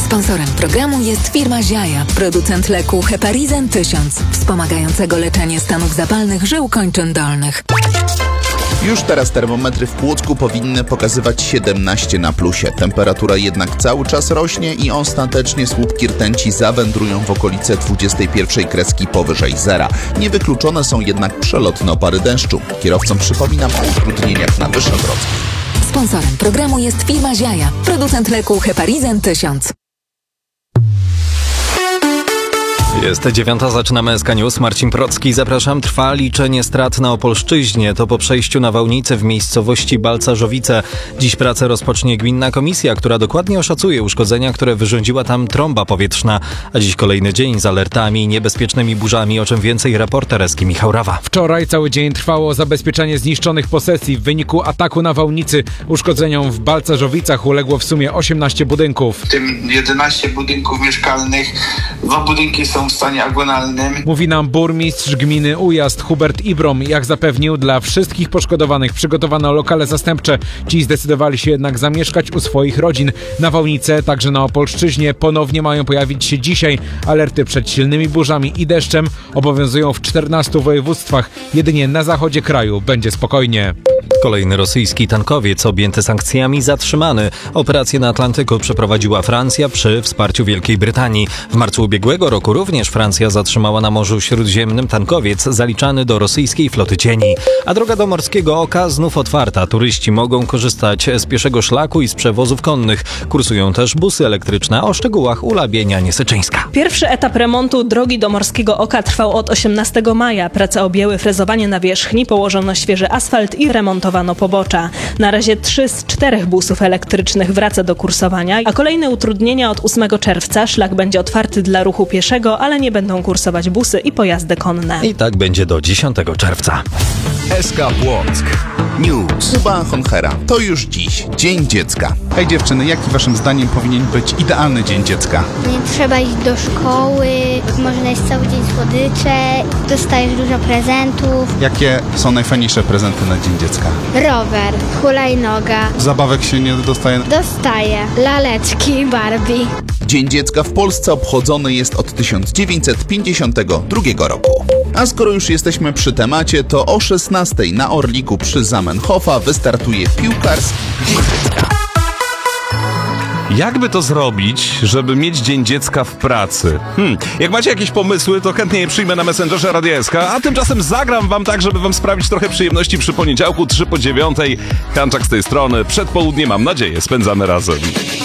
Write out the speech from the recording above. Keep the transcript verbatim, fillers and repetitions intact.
Sponsorem programu jest firma Ziaja, producent leku Heparizan tysiąc, wspomagającego leczenie stanów zapalnych żył kończyn dolnych. Już teraz termometry w Płocku powinny pokazywać siedemnaście na plusie. Temperatura jednak cały czas rośnie i ostatecznie słupki rtęci zawędrują w okolice dwudziestej pierwszej kreski powyżej zera. Niewykluczone są jednak przelotne opary deszczu. Kierowcom przypominam o utrudnieniach na Wyszogrodzkiej. Sponsorem programu jest firma Ziaja, producent leku Heparizan tysiąc. Jest dziewiąta, zaczynamy S K News. Marcin Procki, zapraszam. Trwa liczenie strat na Opolszczyźnie. To po przejściu nawałnicy w miejscowości Balcarzowice. Dziś pracę rozpocznie gminna komisja, która dokładnie oszacuje uszkodzenia, które wyrządziła tam trąba powietrzna. A dziś kolejny dzień z alertami i niebezpiecznymi burzami, o czym więcej reporter S K Michał Rawa. Wczoraj cały dzień trwało zabezpieczanie zniszczonych posesji. W wyniku ataku nawałnicy uszkodzeniom w Balcarzowicach uległo w sumie osiemnaście budynków. W tym jedenaście budynków mieszkalnych, dwa budynki są w stanie agonalnym. Mówi nam burmistrz gminy Ujazd Hubert Ibrom. Jak zapewnił, dla wszystkich poszkodowanych przygotowano lokale zastępcze. Ci zdecydowali się jednak zamieszkać u swoich rodzin. Nawałnice, także na Opolszczyźnie, ponownie mają pojawić się dzisiaj. Alerty przed silnymi burzami i deszczem obowiązują w czternastu województwach. Jedynie na zachodzie kraju będzie spokojnie. Kolejny rosyjski tankowiec objęty sankcjami zatrzymany. Operację na Atlantyku przeprowadziła Francja przy wsparciu Wielkiej Brytanii. W marcu ubiegłego roku również Francja zatrzymała na Morzu Śródziemnym tankowiec zaliczany do rosyjskiej floty cieni. A droga do Morskiego Oka znów otwarta. Turyści mogą korzystać z pieszego szlaku i z przewozów konnych. Kursują też busy elektryczne. O szczegółach Ula Bienia-Niesyczyńska. Pierwszy etap remontu drogi do Morskiego Oka trwał od osiemnastego maja. Prace objęły frezowanie nawierzchni, położono świeży asfalt i remontowano pobocza. Na razie trzy z czterech busów elektrycznych wraca do kursowania, a kolejne utrudnienia od ósmego czerwca. Szlak będzie otwarty dla ruchu pieszego, ale nie będą kursować busy i pojazdy konne. I tak będzie do dziesiątego czerwca. S K Płock News. Kuba Honchera. To już dziś Dzień Dziecka. Hej dziewczyny, jaki waszym zdaniem powinien być idealny Dzień Dziecka? Nie trzeba iść do szkoły, można jeść cały dzień słodycze, dostajesz dużo prezentów. Jakie są najfajniejsze prezenty na Dzień Dziecka? Rower, hulajnoga. Zabawek się nie dostaje? Dostaję laleczki Barbie. Dzień Dziecka w Polsce obchodzony jest od tysiąc dziewięćset pięćdziesiątego drugiego roku. A skoro już jesteśmy przy temacie, to o szesnastej na Orliku przy Zamenhofa wystartuje piłkarski Dzień Dziecka. Jakby to zrobić, żeby mieć Dzień Dziecka w pracy? Hmm. Jak macie jakieś pomysły, to chętnie je przyjmę na Messengerze Radia S K, a tymczasem zagram wam tak, żeby wam sprawić trochę przyjemności przy poniedziałku, trzy po dziewiątej. Hanczak z tej strony. Przed południem, mam nadzieję, spędzamy razem.